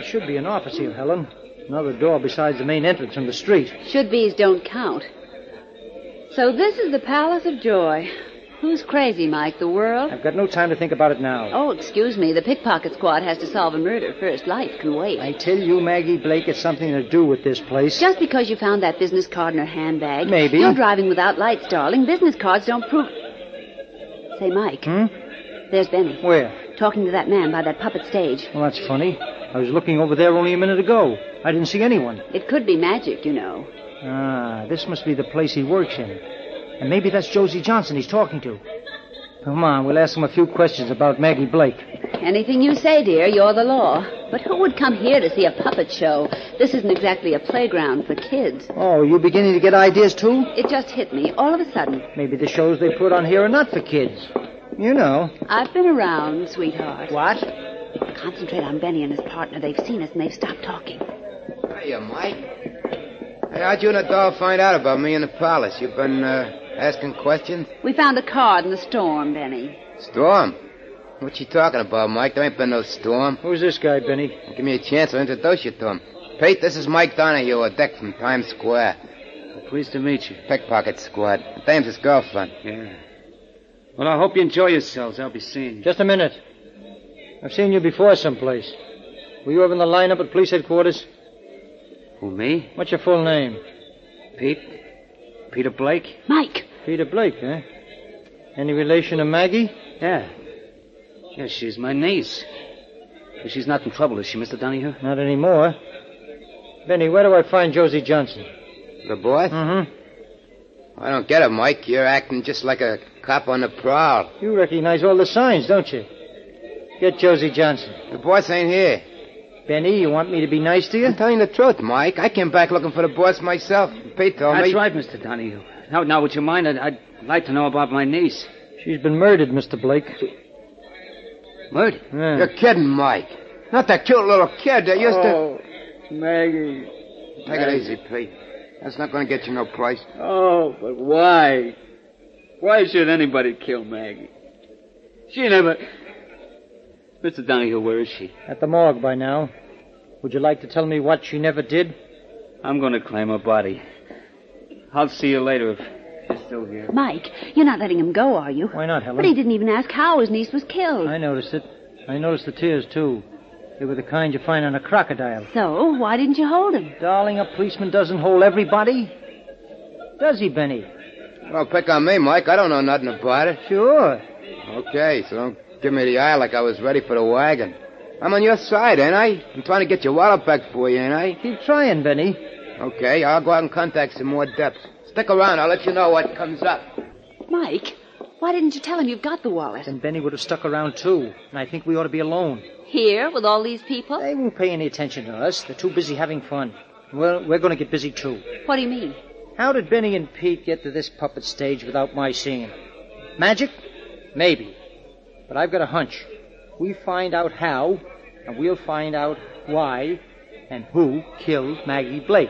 should be an office here, Helen. Another door besides the main entrance from the street. Should-be's don't count. So this is the Palace of Joy. Who's crazy, Mike? The world? I've got no time to think about it now. Oh, excuse me. The pickpocket squad has to solve a murder first. Life can wait. I tell you, Maggie Blake, it's something to do with this place. Just because you found that business card in her handbag. Maybe. You're driving without lights, darling. Business cards don't prove... Say, Mike. There's Benny. Where? Talking to that man by that puppet stage. Well, that's funny. I was looking over there only a minute ago. I didn't see anyone. It could be magic, you know. Ah, this must be the place he works in. And maybe that's Josie Johnson he's talking to. Come on, we'll ask him a few questions about Maggie Blake. Anything you say, dear, you're the law. But who would come here to see a puppet show? This isn't exactly a playground for kids. Oh, you beginning to get ideas, too? It just hit me, all of a sudden. Maybe the shows they put on here are not for kids. You know. I've been around, sweetheart. What? Concentrate on Benny and his partner. They've seen us and they've stopped talking. Hiya, Mike. Hey, how'd you and the doll find out about me in the palace? You've been, asking questions? We found a card in the storm, Benny. Storm? What you talking about, Mike? There ain't been no storm. Who's this guy, Benny? Give me a chance, I'll introduce you to him. Pete, this is Mike Donahue, a deck from Times Square. Pleased to meet you. Pickpocket squad. Dame's his girlfriend. Yeah. Well, I hope you enjoy yourselves. I'll be seeing you. Just a minute. I've seen you before someplace. Were you ever in the lineup at police headquarters? Who, me? What's your full name? Pete? Peter Blake? Mike! Peter Blake, huh? Any relation to Maggie? Yeah. Yeah, she's my niece. She's not in trouble, is she, Mr. Donahue? Not anymore. Benny, where do I find Josie Johnson? The boy? Mm-hmm. I don't get it, Mike. You're acting just like a cop on the prowl. You recognize all the signs, don't you? Get Josie Johnson. The boss ain't here. Benny, you want me to be nice to you? I'm telling you the truth, Mike. I came back looking for the boss myself. Pete told me... That's right, Mr. Donahue. Now, would you mind? I'd like to know about my niece. She's been murdered, Mr. Blake. Murdered? Yeah. You're kidding, Mike. Not that cute little kid that used to... Oh, Maggie. Take it easy, Pete. That's not going to get you no price. Oh, but why? Why should anybody kill Maggie? She never... Mr. Donahue, where is she? At the morgue by now. Would you like to tell me what she never did? I'm going to claim her body. I'll see you later if she's still here. Mike, you're not letting him go, are you? Why not, Helen? But he didn't even ask how his niece was killed. I noticed it. I noticed the tears, too. They were the kind you find on a crocodile. So, why didn't you hold him? Darling, a policeman doesn't hold everybody. Does he, Benny? Well, pick on me, Mike. I don't know nothing about it. Sure. Okay, so don't give me the eye like I was ready for the wagon. I'm on your side, ain't I? I'm trying to get your wallet back for you, ain't I? Keep trying, Benny. Okay, I'll go out and contact some more depths. Stick around. I'll let you know what comes up. Mike, why didn't you tell him you've got the wallet? Then Benny would have stuck around, too. And I think we ought to be alone. Here, with all these people? They won't pay any attention to us. They're too busy having fun. Well, we're going to get busy, too. What do you mean? How did Benny and Pete get to this puppet stage without my seeing it? Magic? Maybe. But I've got a hunch. We find out how, and we'll find out why and who killed Maggie Blake.